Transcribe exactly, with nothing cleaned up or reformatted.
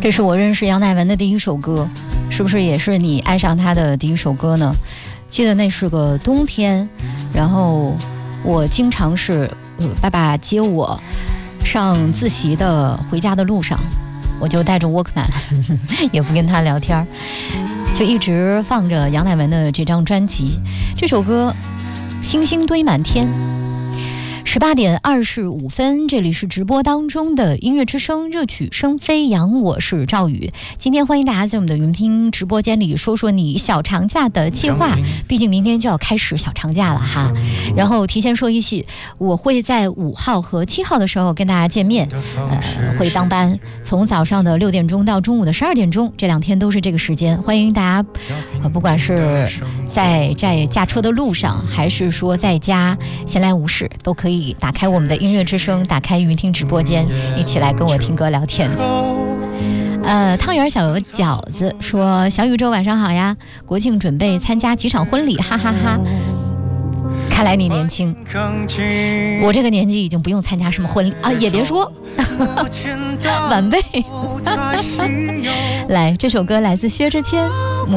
这是我认识杨乃文的第一首歌，是不是也是你爱上他的第一首歌呢？记得那是个冬天，然后我经常是、呃、爸爸接我上自习的回家的路上，我就带着 Walkman 也不跟他聊天，就一直放着杨乃文的这张专辑。这首歌星星堆满天。十八点二十五分，这里是直播当中的音乐之声，热曲声飞扬，我是赵宇。今天欢迎大家在我们的云听直播间里说说你小长假的计划，毕竟明天就要开始小长假了哈。然后提前说一句，我会在五号和七号的时候跟大家见面，呃，会当班，从早上的六点钟到中午的十二点钟，这两天都是这个时间。欢迎大家，呃，不管是在在驾车的路上，还是说在家闲来无事，都可以打开我们的音乐之声，打开云听直播间，一起来跟我听歌聊天。呃，汤圆小饺子说：小宇宙晚上好呀，国庆准备参加几场婚礼，哈哈哈哈。看来你年轻，我这个年纪已经不用参加什么婚礼啊，也别说晚辈。来，这首歌来自薛之谦。